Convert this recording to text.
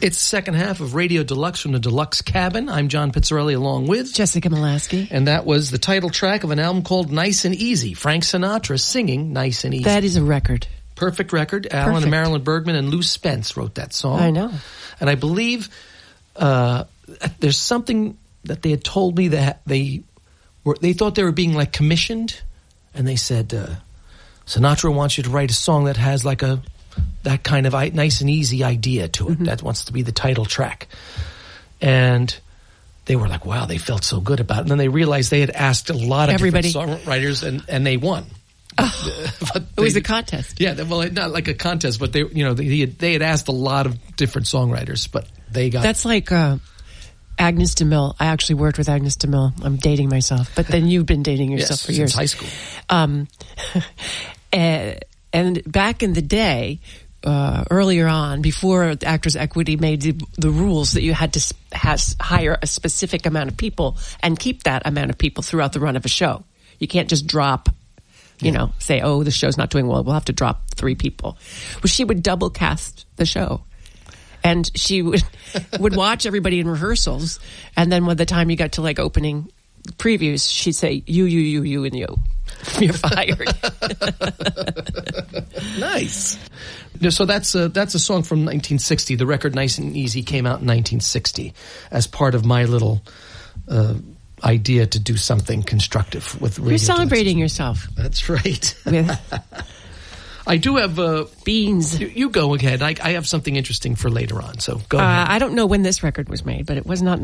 It's the second half of Radio Deluxe from the Deluxe Cabin. I'm John Pizzarelli along with Jessica Molaski. And that was the title track of an album called Nice and Easy. Frank Sinatra singing Nice and Easy. That is a record. Perfect record. Alan and Marilyn Bergman and Lou Spence wrote that song. I know. And I believe there's something that they had told me that they thought they were being like commissioned. And they said, Sinatra wants you to write a song that has like that kind of nice and easy idea to it. That wants to be the title track. And they were like, wow, they felt so good about it. And then they realized they had asked a lot of different songwriters and they won. It was a contest. Yeah, well, not like a contest, but they had asked a lot of different songwriters, but they got... That's like Agnes DeMille. I actually worked with Agnes DeMille. I'm dating myself, but then you've been dating yourself for years. Since high school. And back in the day, earlier on, before Actors Equity made the rules that you had to hire a specific amount of people and keep that amount of people throughout the run of a show. You can't just drop, say, oh, the show's not doing well, we'll have to drop 3 people. Well, she would double cast the show. And she would watch everybody in rehearsals, and then by the time you got to like opening previews, she'd say, you, and you. You're fired. Nice. So that's a song from 1960. The record Nice and Easy came out in 1960 as part of my little idea to do something constructive with radio. You're celebrating yourself. That's right. I do have beans. You go ahead. I have something interesting for later on, so go ahead. I don't know when this record was made, but it was not